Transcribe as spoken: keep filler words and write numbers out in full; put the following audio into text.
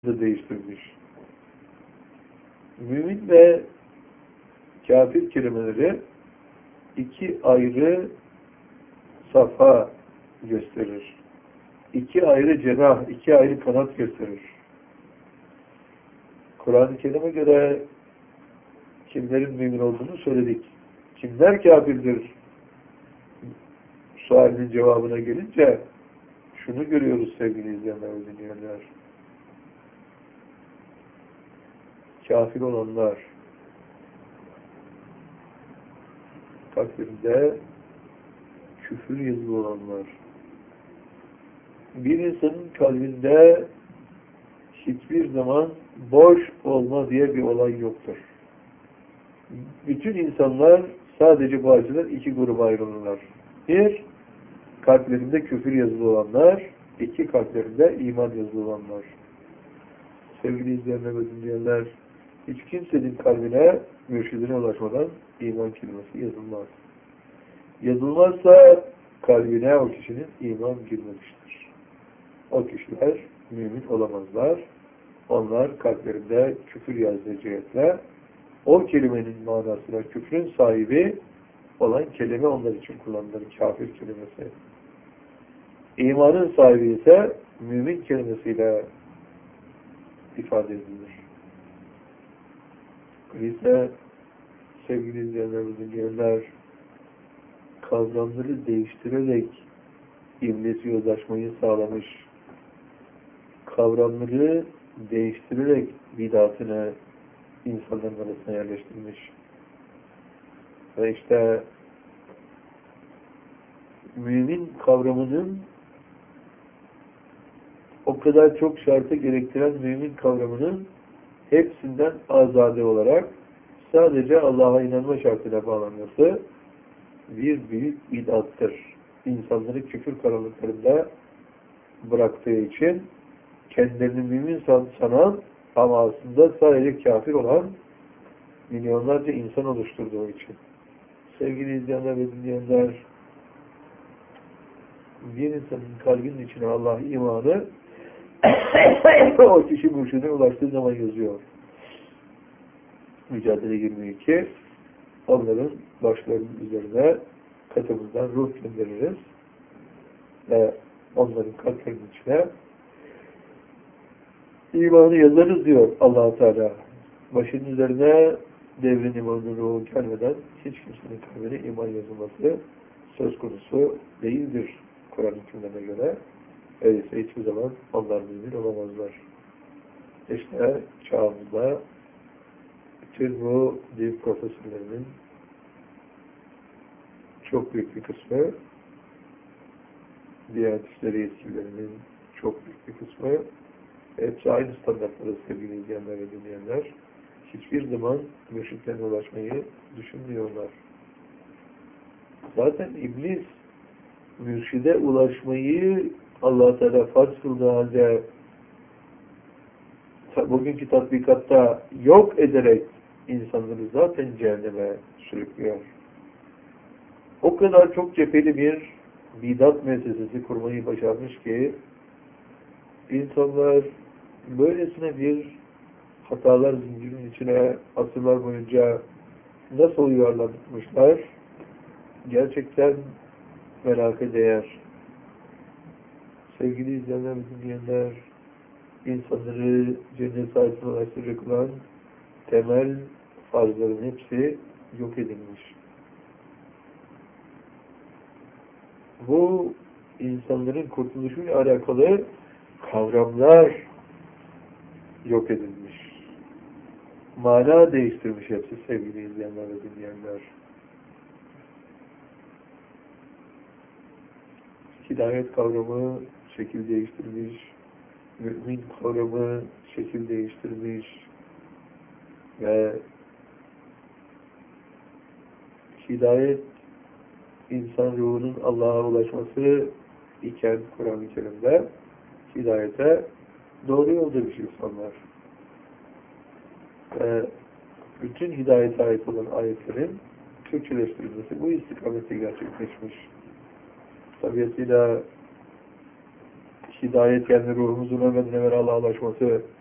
da değiştirmiş. Mümin ve kafir kelimeleri iki ayrı safa gösterir. İki ayrı cenah, iki ayrı kanat gösterir. Kur'an-ı Kerim'e göre kimlerin mümin olduğunu söyledik. Kimler kafirdir? Sualinin cevabına gelince şunu görüyoruz sevgili izleyenler ve dinleyenler. Kafir olanlar kalplerinde küfür yazılı olanlar. Bir insanın kalbinde hiçbir zaman boş olma diye bir olay yoktur. Bütün insanlar sadece bu açıdan iki gruba ayrılırlar. Bir, kalplerinde küfür yazılı olanlar. İki, kalplerinde iman yazılı olanlar. Sevgili izleyenler ve dinleyenler, hiç kimsenin kalbine, mürşidine ulaşmadan iman kelimesi yazılmaz. Yazılmazsa kalbine o kişinin iman girmemiştir. O kişiler mümin olamazlar. Onlar kalplerinde küfür yazdığı cihetle o kelimenin manasına küfrün sahibi olan kelime onlar için kullanılır. Kafir kelimesi. İmanın sahibi ise mümin kelimesiyle ifade edilir. Öyleyse sevgili izleyenler ve dinleyenler, kavramları değiştirerek iblis yozlaşmayı sağlamış, kavramları değiştirerek bidatını insanların arasına yerleştirmiş. Ve işte mümin kavramının o kadar çok şartı gerektiren mümin kavramının hepsinden azade olarak sadece Allah'a inanma şartıyla bağlanması bir büyük bid'attır. İnsanları küfür karanlıklarında bıraktığı için kendilerini mümin sanan ama aslında sadece kafir olan milyonlarca insan oluşturduğu için. Sevgili izleyenler ve dinleyenler, bir insanın kalbinin içine Allah imanı o kişi mürşidine ulaştığı zaman yazıyor. Mücadele yirmi iki, onların başlarının üzerine katımızdan ruh göndeririz ve onların kalplerinin içine imanı yazarız diyor Allah-u Teala. Başının üzerine devrin imanının ruhu gelmeden hiç kimsenin kalbine iman yazılması söz konusu değildir Kur'an hükümlerine göre. Öyleyse hiçbir zaman onlar mümin olamazlar. İşte çağımızda bütün bu din profesörlerinin çok büyük bir kısmı, Diyanet İşleri yetkililerinin çok büyük bir kısmı, hepsi aynı standartlara sevgili izleyenler ve dinleyenler, hiçbir zaman mürşitlerine ulaşmayı düşünmüyorlar. Zaten iblis mürşide ulaşmayı Allah-u Teala farz kıldığı halde bugünkü tatbikatta yok ederek insanları zaten cehenneme sürüklüyor. O kadar çok cepheli bir bidat müessesesi kurmayı başarmış ki insanlar böylesine bir hatalar zincirinin içine asırlar boyunca nasıl yuvarlanmışlar gerçekten merak değer. Sevgili izleyenler ve dinleyenler, insanları cennet sahibine ulaştıracak olan temel farzların hepsi yok edilmiş. Bu insanların kurtuluşuyla alakalı kavramlar yok edilmiş. Mana değiştirmiş hepsi sevgili izleyenler ve dinleyenler. Hidayet kavramı şekil değiştirmiş, mümin kavramı şekil değiştirmiş ve hidayet insan ruhunun Allah'a ulaşması iken Kur'an-ı Kerim'de hidayete doğru yol demiş insanlar. Ve bütün hidayete ait olan ayetlerin Türkçeleştirilmesi bu istikamette gerçekleşmiş. Tabiatıyla hidayet yani ruhumuzun ömrüne ve Allah'a ulaşması